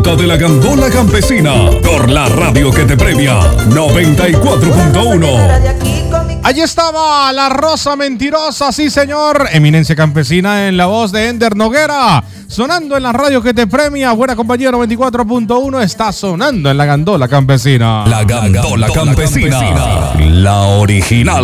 Disfruta de la gandola campesina por la radio que te premia 94.1. Allí estaba La Rosa Mentirosa, sí señor. Eminencia campesina en la voz de Ender Noguera. Sonando en la radio que te premia. Buena compañía 94.1. Está sonando en la gandola campesina. La gandola campesina. La original.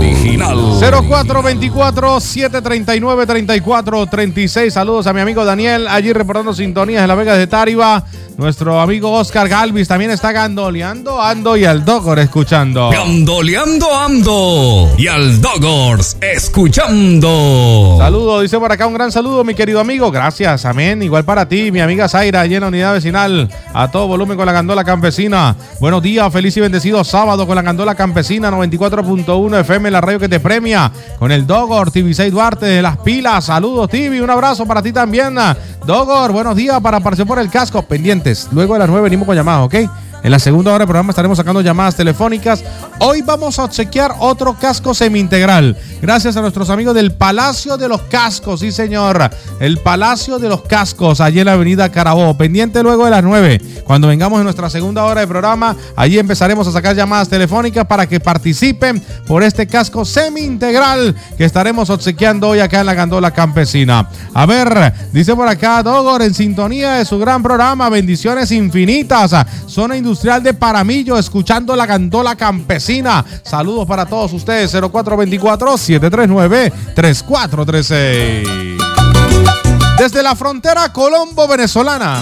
0424-739-3436. Saludos a mi amigo Daniel. Allí reportando sintonías en la Vega de Táriba. Nuestro amigo Oscar Galvis también está gandoleando, ando y al Dogor escuchando. Gandoleando ando y al Dogors escuchando. Saludo, dice por acá un gran saludo, mi querido amigo. Gracias, amén. Igual para ti, mi amiga Zaira, allí en la unidad vecinal. A todo volumen con la gandola campesina. Buenos días, feliz y bendecido sábado con la gandola campesina 94.1 FM, la radio que te premia. Con el Dogor, TV6 Duarte de Las Pilas. Saludos, TV. Un abrazo para ti también. Dogor, buenos días para aparecer por el casco. Pendientes. Luego de las 9 venimos con llamadas, ¿ok? En la segunda hora del programa estaremos sacando llamadas telefónicas. Hoy vamos a obsequiar otro casco semi-integral. Gracias a nuestros amigos del Palacio de los Cascos. Sí, señor. El Palacio de los Cascos, allí en la avenida Carabobo. Pendiente luego de las 9. Cuando vengamos en nuestra segunda hora de programa, allí empezaremos a sacar llamadas telefónicas para que participen por este casco semi-integral que estaremos obsequiando hoy acá en la gandola campesina. A ver, dice por acá Dogor, en sintonía de su gran programa. Bendiciones infinitas. Zona Industrial de Paramillo, escuchando la gandola campesina. Saludos para todos ustedes. 0424-739-3436. Desde la frontera colombo-venezolana.